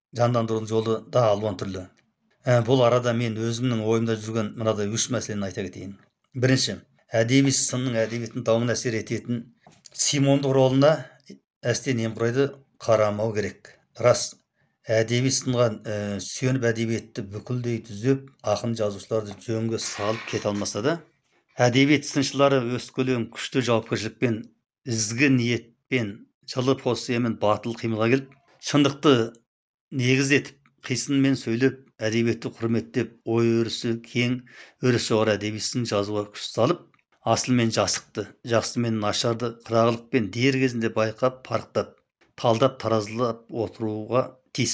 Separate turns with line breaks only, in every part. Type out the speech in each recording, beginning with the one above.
жандандырудың жолы да алуан түрлі. Бұл арада мен өзімнің ойымда жүрген мынадай үш мәселені айта кетейін. Бірінші, әдеби сынның әдебиеттің дамуына әсер ететін символдық ролына әсте немқұрайды қарамау керек. Рас, әдеби сынға сүйеніп әдебиетті бүкілдей түзеп, ақын жазушыларды жөнге салып кете алмаса да, әдебиет сыншылары өскелең күшті жауапкершілікпен, ізгі ниетпен, жылы поэзиямен батыл қимылға келіп, шындықты негіз етіп, қисынмен сөйлеп, әдебиетті құрметтеп, ой өрісі кең, өрісі жоғары әдеби сын жазуға күш салып, асыл мен жасықты, жақсы мен нашарды қырағылықпен дер кезінде байқап, парықтап, талдап, таразылап отыруға тиіс.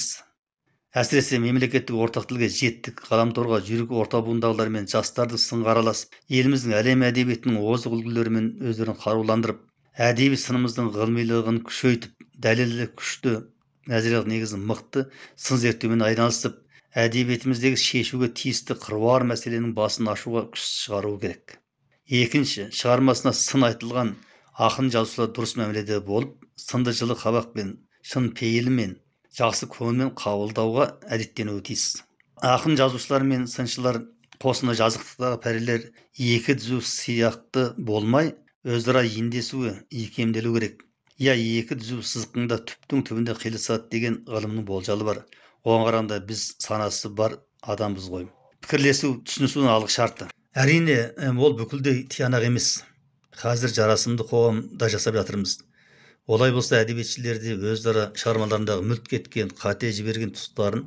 Әсіресе мемлекеттік ортақ тілге жеттік, ғаламторға жүйрік орта буындағылар мен жастарды сынға араласып, еліміздің әлем әдебиетінің озық үлгілерімен өздерін қаруландырып, әдеби сынымыздың ғылымилығын күшейтіп, дәлелді күшті, нәзірелік негізі мықты сын зерттеумен айналысып, әдебиетіміздегі шешуге тиісті қыруар мәселенің басын ашуға күш шығаруы керек. Екінші, шығармасына сын айтылған ақын жазушылар дұрыс мәміледе болып, сынды жылы қабақпен, шын пейілімен, жақсы көңілмен қабылдауға әдеттенуі тиіс. Ақын жазушылар мен сыншылар қосына жазықтықтағы пәрелер екі түзу сияқты болмай, өзара ендесуі, икемделу керек. Я екі түзу сызықында түптің түбінде қиылысады деген ғылымның болжалы бар. Оған қарағанда біз санасы бар адамбыз ғой. Пікірлесу, түсінісудің алғы шарты. Әрине, ол бүкілдей тиянақ емес. Қазір жарасымды қоғамда жасап жатырмыз. Олай болса, әдебиетшілерде өздері шығармаларындағы мүлт кеткен, қате жіберген тұстарын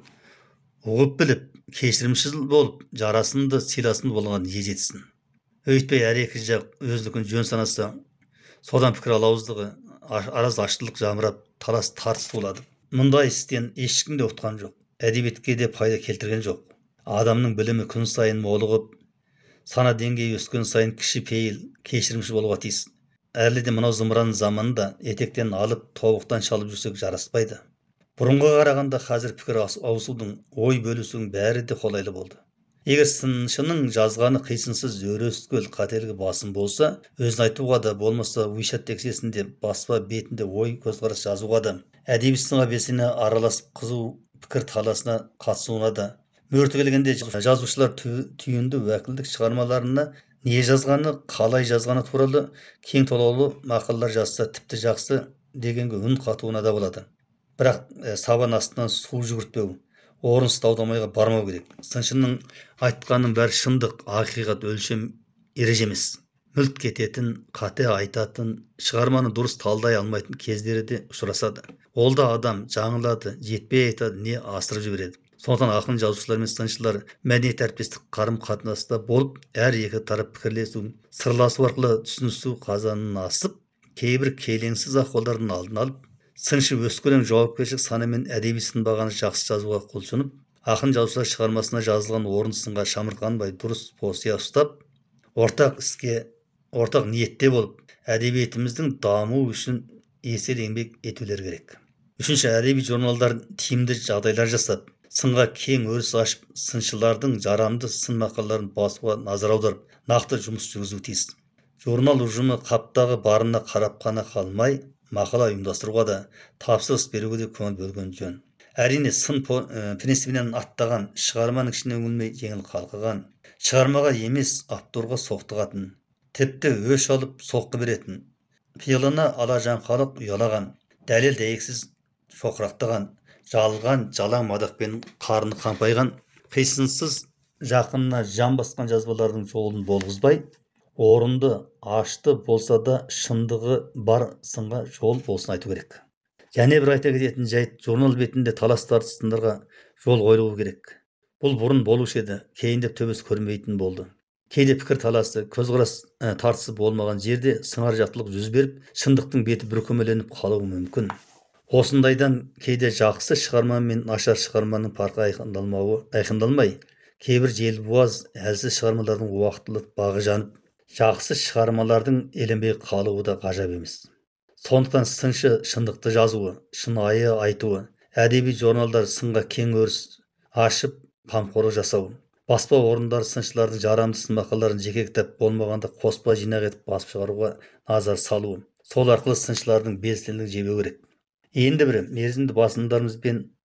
ұғып біліп, кешірімшіл болып, жарасымды, сыйласымды болған ез етсін. Өйтпей әр екі жақ өздікін жөн санаса, содан пікір алауыздығы, араз аштылық жамырап, талас тартыс болады. Мұндай істен ешкім де ұтқан жоқ. Әдебиетке де пайда келтірген жоқ. Адамның білімі күн сайын молығып, сана деңгейі өскен сайын кіші пейіл, кешірімшіл болуға тиіс. Әлі де мынау зымыран заманында етектен алып, тобықтан шалып жүрсек жараспайды. Бұрынға қарағанда қазір пікір ауысудың, ой бөлісудің бәрі де қолайлы болды. Егер сыншының жазғаны қисынсыз өрескел қателігі басым болса, өзін айтуға да, болмаса уишат тексесінде баспа бетінде ой көзқарас жазуға да, әдеби сынға белсене араласып қызу пікір таласына қатысуына да, мөрті келгенде жазушылар түйінді уәкілдік шығармаларына не жазғаны, қалай жазғаны туралы кең толғаулы мақалалар жазса тіпті жақсы дегенге үн қатуына да болады. Бірақ сабан астынан су жүгіртпеу, орынсыз дау-дамайға бармау керек. Сыншының айтқанның бәрі шындық, ақиқат, өлшем ереже емес. Мүлт кететін, қате айтатын, шығарманы дұрыс талдай алмайтын кездері де ұшырасады. Ол да адам жаңылады, жетпей айтады, не асырып жібереді. Сондықтан ақын жазушылар мен сыншылар мәдениет әріптестік қарым-қатынаста болып, әр екі тарап пікірлесу, сырласу арқылы түсінісу қазанын асып, кейбір келеңсіз ахуалдардың алдын алып, сыншы өскелең жауапкершілік санамен әдеби сын бағаны жақсы жазуға құлшынып, ақын жазушылар шығармасына жазылған орын сынға шамырқанбай дұрыс поэзия ұстап, ортақ іске, ортақ ниетте болып, әдебиетіміздің дамуы үшін есел еңбек етулері керек. Үшінші, әдеби журналдар тиімді жағдайлар жасап, сынға кең өріс ашып, сыншылардың жарамды сын мақалаларын басуға назар аударып, нақты жұмыс жүргізуі тиіс. Журнал ұжымы қаптағы барына қарап қана қалмай, мақала ұйымдастыруға да, тапсырыс беруге де көңіл бөлген жөн. Әрине, сын принципінен аттаған, шығарманың ішіне үңілмей жеңіл қалқыған, шығармаға емес авторға соқтығатын, тіпті өш алып соққы беретін, пиғылына алажанқалық ұялаған, дәлел дәйексіз шоқырақтаған, жалған жалаң мадақпен қарны қампайған, қисынсыз жақынына жан басқан жазбалардың жолын болғызбай, орынды, ашты болса да шындығы бар сынға жол болсын айту керек. Және бір айта кететін жайт, журнал бетінде талас тартыстарға жол қойылуы керек. Бұл бұрын болушы еді, кейіндеп төбесі көрмейтін болды. Кейде пікір таласы, көзқарас тартысы болмаған жерде сыңар жақтылық жүз беріп, шындықтың беті бүркемеленіп қалуы мүмкін. Осындайдан кейде жақсы шығарма мен нашар шығарманың парқы айқындалмай, кейбір желбуаз, әлсіз шығармалардың уақытылы бағы жанып, жақсы шығармалардың еленбей қалуы да ғажап емес. Сондықтан сыншы шындықты жазуы, шынайы айтуы, әдеби журналдар сынға кең өріс ашып, қамқорлық жасау, баспа орындары сыншылардың жарамды сын мақалаларын жеке кітап болмағанда қоспа жинақ етіп басып шығаруға назар салуы, сол арқылы сыншылардың белсенділігін жебеу керек. Енді бірі, мерзімді басылымдарымыз бен